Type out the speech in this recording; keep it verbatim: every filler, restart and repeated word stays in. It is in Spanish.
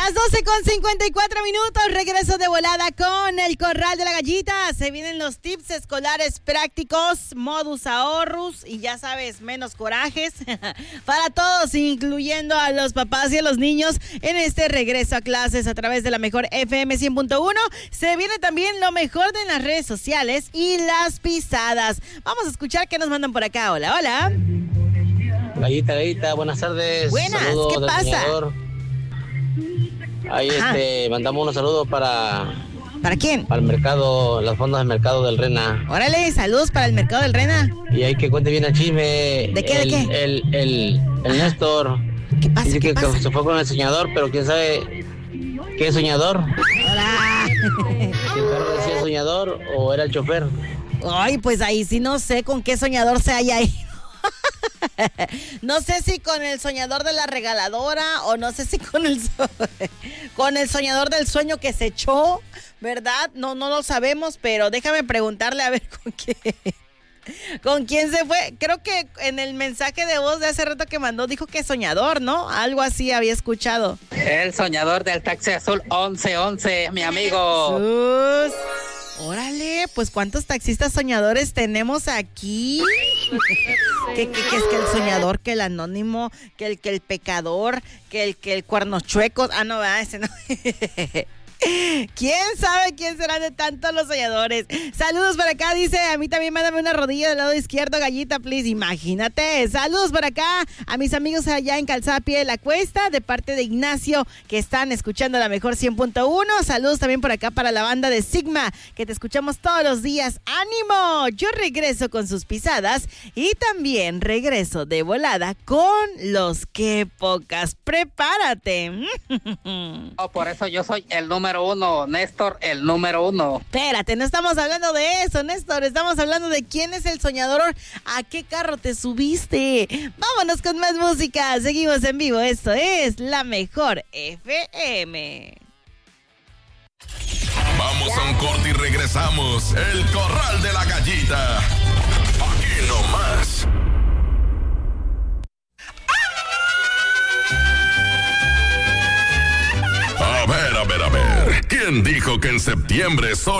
las doce con cincuenta y cuatro minutos, regreso de volada con el Corral de la Gallita. Se vienen los tips escolares prácticos, modus ahorrus y ya sabes, menos corajes para todos, incluyendo a los papás y a los niños en este regreso a clases a través de la mejor F M cien punto uno. Se viene también lo mejor de las redes sociales y las pisadas. Vamos a escuchar qué nos mandan por acá. Hola, hola. Gallita, Gallita, buenas tardes. Buenas, saludos ¿qué del pasa? Señor. Ahí este, mandamos unos saludos para... ¿Para quién? Para el mercado, las fondas del mercado del Rena. Órale, saludos para el mercado del Rena. Y hay que cuente bien el chisme. ¿De qué, el, de qué? El, el, el Néstor. ¿Qué pasa, Dice qué que, pasa? que se fue con el soñador, pero quién sabe qué es soñador. Hola. Si el carro decía soñador o era el chofer. Ay, pues ahí sí no sé con qué soñador se haya ido. No sé si con el soñador de la regaladora o no sé si con el so- con el soñador del sueño que se echó, ¿verdad? No, no lo sabemos, pero déjame preguntarle a ver con quién. ¿Con quién se fue? Creo que en el mensaje de voz de hace rato que mandó dijo que soñador, ¿no? Algo así había escuchado. El soñador del taxi azul once once, mi amigo. Sus... Órale, pues ¿cuántos taxistas soñadores tenemos aquí? ¿Qué, qué, qué es que el soñador, que el anónimo, que el que el pecador, que el que el cuernos chuecos? Ah, no, ¿verdad? Ese no. ¿Quién sabe quién será de tantos los soñadores? Saludos por acá, dice, a mí también mándame una rodilla del lado izquierdo, Gallita, please. Imagínate. Saludos por acá a mis amigos allá en Calzada Pie de la Cuesta, de parte de Ignacio, que están escuchando la mejor cien punto uno. Saludos también por acá para la banda de Sigma, que te escuchamos todos los días. ¡Ánimo! Yo regreso con sus pisadas y también regreso de volada con los que pocas. ¡Prepárate! Oh, por eso yo soy el número uno, Néstor, el número uno. Espérate, no estamos hablando de eso, Néstor. Estamos hablando de quién es el soñador, a qué carro te subiste. Vámonos con más música. Seguimos en vivo. Esto es la mejor F M. Vamos a un corte y regresamos. El Corral de la Gallita. Aquí nomás. A ver, a ver, a ver. ¿Quién dijo que en septiembre solo